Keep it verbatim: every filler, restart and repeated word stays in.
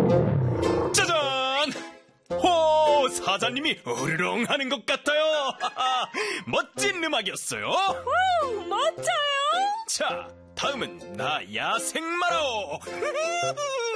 짜잔! 호, 사장님이 으르렁하는 것 같아요. 멋진 음악이었어요. 오, 멋져요. 자, 다음은 나 야생 마라오.